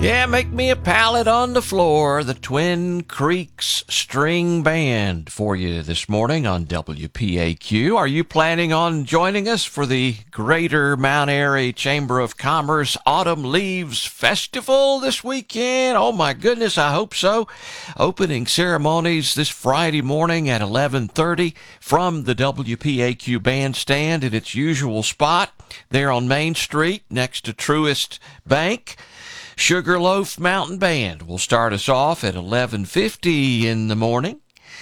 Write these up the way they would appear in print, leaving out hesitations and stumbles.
Yeah, make me a pallet on the floor. The Twin Creeks String Band for you this morning on WPAQ. Are you planning on joining us for the Greater Mount Airy Chamber of Commerce Autumn Leaves Festival this weekend? Oh my goodness, I hope so. Opening ceremonies this Friday morning at 11:30 from the WPAQ bandstand in its usual spot there on Main Street next to Truist Bank. Sugarloaf Mountain Band will start us off at 11:50 in the morning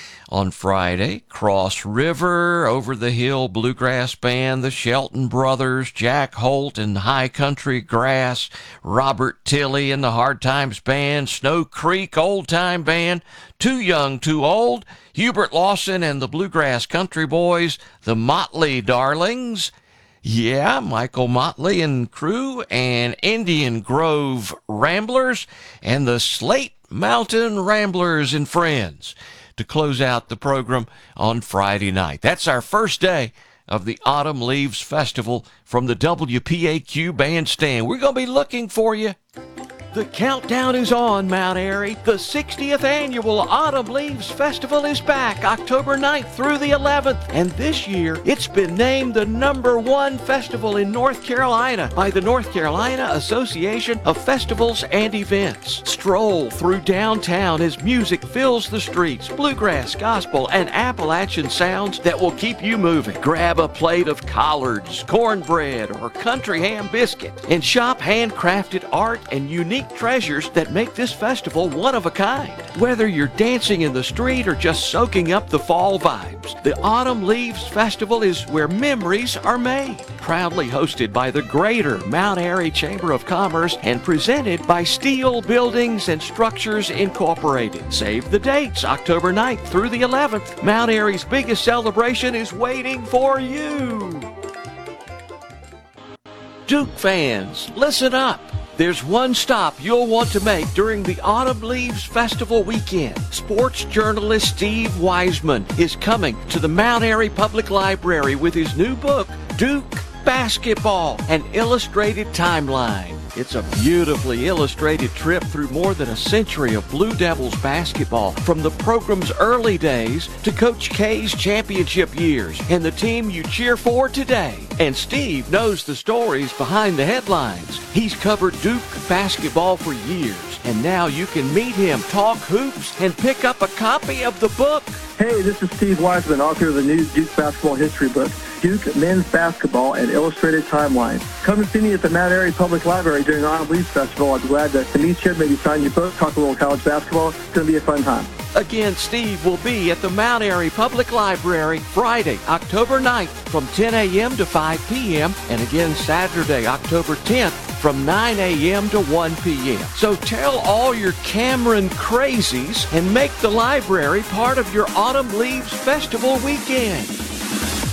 on Friday. Cross River, Over the Hill Bluegrass Band, the Shelton Brothers, Jack Holt and High Country Grass, Robert Tilley and the Hard Times Band, Snow Creek Old Time Band, Too Young, Too Old, Hubert Lawson and the Bluegrass Country Boys, the Motley Darlings, yeah, Michael Motley and crew, and Indian Grove Ramblers, and the Slate Mountain Ramblers and Friends to close out the program on Friday night. That's our first day of the Autumn Leaves Festival from the WPAQ bandstand. We're going to be looking for you. The countdown is on, Mount Airy. The 60th annual Autumn Leaves Festival is back October 9th through the 11th. And this year, it's been named the #1 festival in North Carolina by the North Carolina Association of Festivals and Events. Stroll through downtown as music fills the streets, bluegrass, gospel, and Appalachian sounds that will keep you moving. Grab a plate of collards, cornbread, or country ham biscuit, and shop handcrafted art and unique treasures that make this festival one of a kind. Whether you're dancing in the street or just soaking up the fall vibes, the Autumn Leaves Festival is where memories are made. Proudly hosted by the Greater Mount Airy Chamber of Commerce and presented by Steel Buildings and Structures Incorporated. Save the dates, October 9th through the 11th. Mount Airy's biggest celebration is waiting for you. Duke fans, listen up. There's one stop you'll want to make during the Autumn Leaves Festival weekend. Sports journalist Steve Wiseman is coming to the Mount Airy Public Library with his new book, Duke Basketball, an Illustrated Timeline. It's a beautifully illustrated trip through more than a century of Blue Devils basketball, from the program's early days to Coach K's championship years and the team you cheer for today. And Steve knows the stories behind the headlines. He's covered Duke basketball for years, and now you can meet him, talk hoops, and pick up a copy of the book. Hey, this is Steve Wiseman, author of the new Duke basketball history book, Duke Men's Basketball, an Illustrated Timeline. Come and see me at the Mount Airy Public Library during the Autumn Leaves Festival. I'd be glad to meet you, maybe sign your book, talk a little college basketball. It's going to be a fun time. Again, Steve will be at the Mount Airy Public Library Friday, October 9th from 10 a.m. to 5 p.m. and again Saturday, October 10th from 9 a.m. to 1 p.m. So tell all your Cameron crazies and make the library part of your Autumn Leaves Festival weekend.